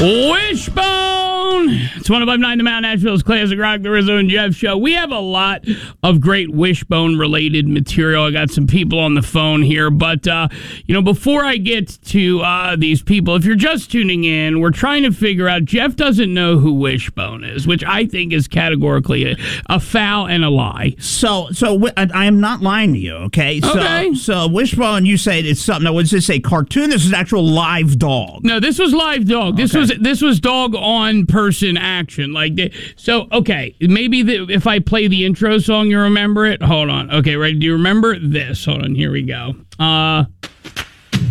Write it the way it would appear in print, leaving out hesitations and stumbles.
Wishbone! It's 105.9 The Mount, Nashville's classic rock, the Rizzo and Jeff show. We have a lot of great Wishbone-related material. I got some people on the phone here, but, before I get to these people, if you're just tuning in, we're trying to figure out, Jeff doesn't know who Wishbone is, which I think is categorically a foul and a lie. So I am not lying to you, okay? So Wishbone, you say it's something. Now, was this a cartoon? This is actual live dog. No, this was live dog. This was dog on person action. Maybe if I play the intro song, you remember it. Hold on. Okay, ready? Do you remember this? Hold on. Here we go.